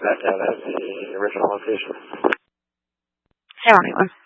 back out as the original location. Zero 91.